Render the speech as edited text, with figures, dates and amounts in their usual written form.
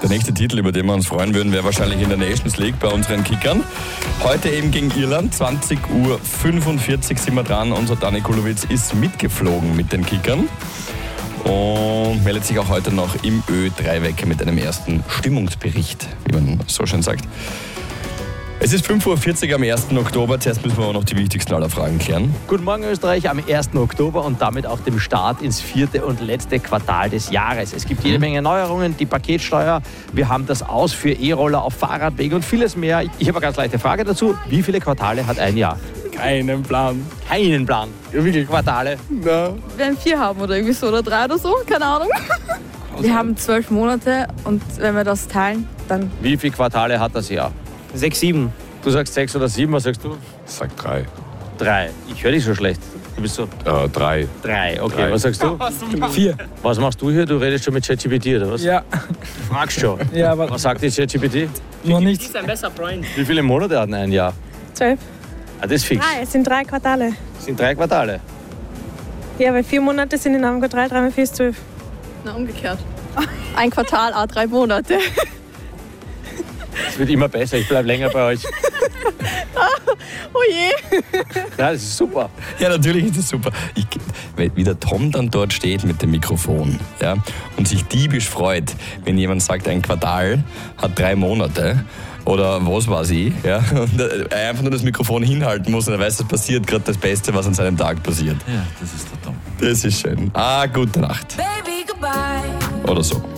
Der nächste Titel, über den wir uns freuen würden, wäre wahrscheinlich in der Nations League bei unseren Kickern. Heute eben gegen Irland, 20:45 Uhr sind wir dran. Unser Dani Kulowitz ist mitgeflogen mit den Kickern und meldet sich auch heute noch im Ö3-Wecker mit einem ersten Stimmungsbericht, wie man so schön sagt. Es ist 5:40 Uhr am 1. Oktober. Zuerst müssen wir aber noch die wichtigsten aller Fragen klären. Guten Morgen Österreich am 1. Oktober und damit auch dem Start ins 4. und letzte Quartal des Jahres. Es gibt jede Menge Neuerungen, die Paketsteuer, wir haben das Aus für E-Roller auf Fahrradwegen und vieles mehr. Ich habe eine ganz leichte Frage dazu. Wie viele Quartale hat ein Jahr? Keinen Plan. Keinen Plan. Wie viele Quartale? Na. Wir werden 4 haben oder irgendwie so oder 3 oder so, keine Ahnung. Wir haben 12 Monate und wenn wir das teilen, dann... Wie viele Quartale hat das Jahr? 6, 7. Du sagst 6 oder 7, was sagst du? Ich sag 3. 3. Ich höre dich so schlecht. Du bist so... 3. 3, okay. 3. Was sagst du? 4. Was machst du hier? Du redest schon mit ChatGPT, oder was? Ja. Du fragst schon. Ja, aber Was sagt die ChatGPT? noch nichts. ist ein besser Freund. Wie viele Monate hat ein Jahr? 12. Ah, das ist fix. Es sind 3 Quartale. Das sind 3 Quartale. Ja, weil 4 Monate sind in einem Quartal, 3 mal 4 ist 12. Na, umgekehrt. Ein Quartal, 3 Monate. Es wird immer besser, ich bleibe länger bei euch. Oh je. Ja, das ist super. Ja, natürlich ist das super. Wie der Tom dann dort steht mit dem Mikrofon, ja, und sich diebisch freut, wenn jemand sagt, ein Quartal hat 3 Monate oder was weiß ich, ja, und er einfach nur das Mikrofon hinhalten muss und er weiß, es passiert gerade das Beste, was an seinem Tag passiert. Ja, das ist der Tom. Das ist schön. Gute Nacht. Baby, goodbye. Oder so.